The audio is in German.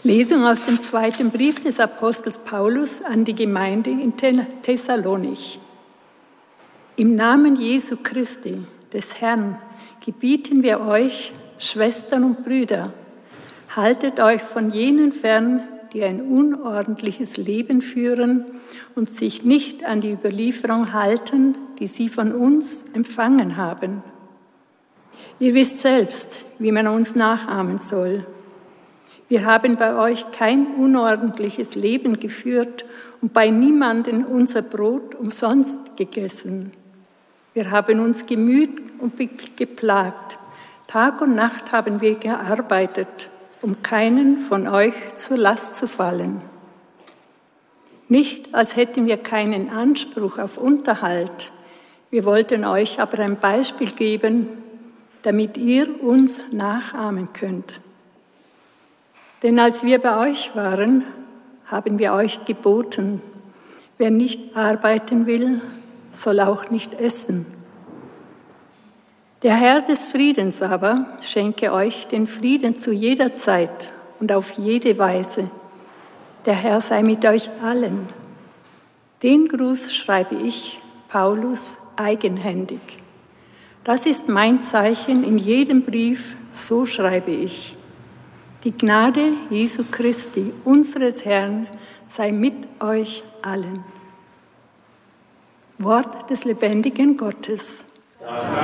Lesung aus dem 2. Brief des Apostels Paulus an die Gemeinde in Thessalonich. Im Namen Jesu Christi, des Herrn, gebieten wir euch, Schwestern und Brüder, haltet euch von jenen fern, die ein unordentliches Leben führen und sich nicht an die Überlieferung halten, die sie von uns empfangen haben. Ihr wisst selbst, wie man uns nachahmen soll. Wir haben bei euch kein unordentliches Leben geführt und bei niemandem unser Brot umsonst gegessen. Wir haben uns gemüht und geplagt. Tag und Nacht haben wir gearbeitet, um keinen von euch zur Last zu fallen. Nicht, als hätten wir keinen Anspruch auf Unterhalt. Wir wollten euch aber ein Beispiel geben, damit ihr uns nachahmen könnt. Denn als wir bei euch waren, haben wir euch geboten, wer nicht arbeiten will, soll auch nicht essen. Der Herr des Friedens aber schenke euch den Frieden zu jeder Zeit und auf jede Weise. Der Herr sei mit euch allen. Den Gruß schreibe ich, Paulus, eigenhändig. Das ist mein Zeichen in jedem Brief, so schreibe ich. Die Gnade Jesu Christi, unseres Herrn, sei mit euch allen. Wort des lebendigen Gottes. Amen.